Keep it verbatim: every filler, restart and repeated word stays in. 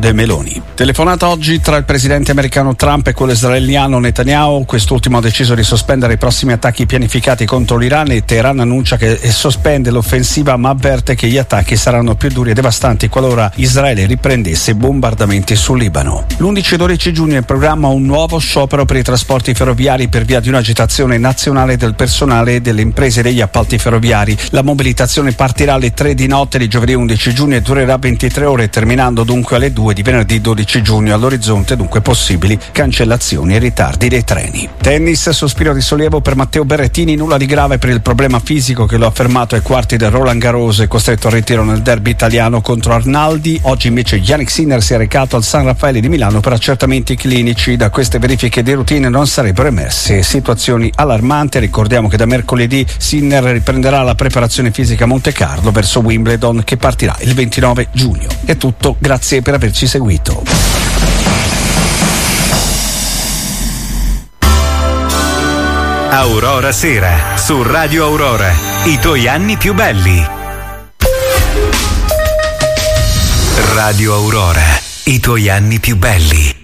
de Meloni. Telefonata oggi tra il presidente americano Trump e quello israeliano Netanyahu. Quest'ultimo ha deciso di sospendere i prossimi attacchi pianificati contro l'Iran e Teheran annuncia che sospende l'offensiva, ma avverte che gli attacchi saranno più duri e devastanti qualora Israele riprendesse i bombardamenti sul Libano. l'undici e dodici giugno è in programma un nuovo sciopero per i trasporti ferroviari per via di un'agitazione nazionale del personale e delle imprese degli appalti ferroviari. La mobilitazione partirà alle tre di notte di giovedì undici giugno e durerà ventitré ore, terminando dunque alle due di venerdì dodici giugno. All'orizzonte dunque possibili cancellazioni e ritardi dei treni. Tennis, sospiro di sollievo per Matteo Berrettini, nulla di grave per il problema fisico che lo ha fermato ai quarti del Roland Garros e costretto al ritiro nel derby italiano contro Arnaldi. Oggi invece Jannik Sinner si è recato al San Raffaele di Milano per accertamenti clinici. Da queste verifiche di routine non sarebbero emerse situazioni allarmanti. Ricordiamo che da mercoledì Sinner riprenderà la preparazione fisica a Monte Carlo verso Wimbledon, che partirà il ventinove giugno. È tutto, grazie per averci seguito. Aurora Sera su Radio Aurora, i tuoi anni più belli. Radio Aurora, i tuoi anni più belli.